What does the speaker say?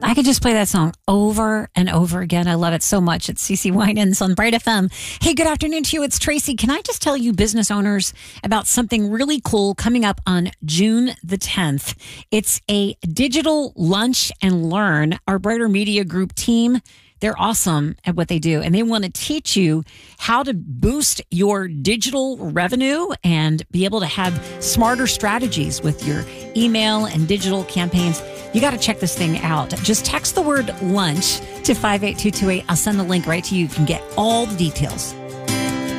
I could just play that song over and over again. I love it so much. It's CeCe Winans on Bright FM. Hey, good afternoon to you. It's Tracy. Can I just tell you business owners about something really cool coming up on June the 10th? It's a digital lunch and learn. Our Brighter Media Group team, they're awesome at what they do, and they want to teach you how to boost your digital revenue and be able to have smarter strategies with your email and digital campaigns. You got to check this thing out. Just text the word lunch to 58228. I'll send the link right to you. You can get all the details.